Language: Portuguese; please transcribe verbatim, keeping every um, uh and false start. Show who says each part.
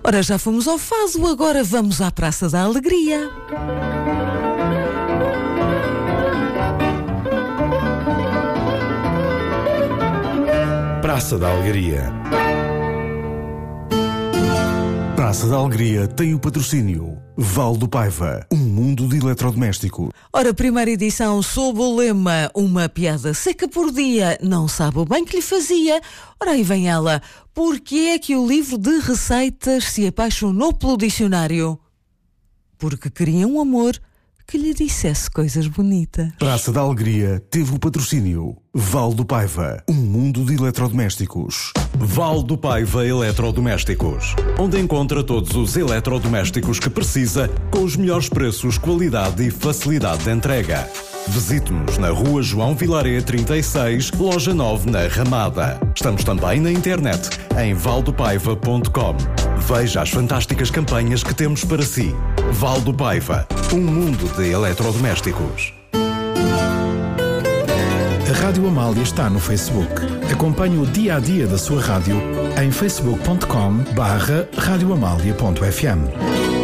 Speaker 1: Ora, já fomos ao Faso, agora vamos à Praça da Alegria.
Speaker 2: Praça da Alegria.
Speaker 3: Praça da Alegria tem o patrocínio Val do Paiva, um mundo de eletrodoméstico.
Speaker 1: Ora, primeira edição sob o lema uma piada seca por dia, não sabe o bem que lhe fazia. Ora, aí vem ela. Porquê é que o livro de receitas se apaixonou pelo dicionário? Porque queria um amor que lhe dissesse coisas bonitas.
Speaker 3: Praça da Alegria teve o patrocínio Val do Paiva, um mundo de eletrodomésticos.
Speaker 2: Val do Paiva Eletrodomésticos, onde encontra todos os eletrodomésticos que precisa, com os melhores preços, qualidade e facilidade de entrega. Visite-nos na Rua João Vilaré trinta e seis, Loja nove, na Ramada. Estamos também na internet, em valdopaiva ponto com. Veja as fantásticas campanhas que temos para si. Val do Paiva, um mundo de eletrodomésticos.
Speaker 4: A Rádio Amália está no Facebook. Acompanhe o dia a dia da sua rádio em facebook ponto com barra radioamália ponto f m.